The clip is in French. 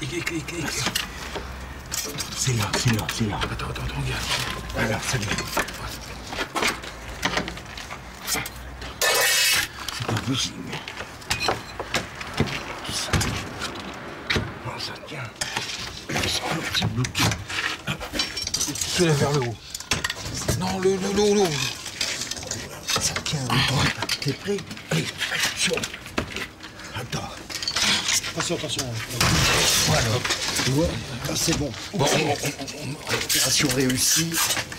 C'est là. Attends, regarde. Voilà, c'est bien. C'est pas possible. Ça. Non, ça tient. C'est bloqué. Soulève vers le haut. Non, le haut. Ça tient. T'es prêt? Allez, attention. Attends. Attention. Voilà. Tu vois? Ah, c'est bon. Opération réussie.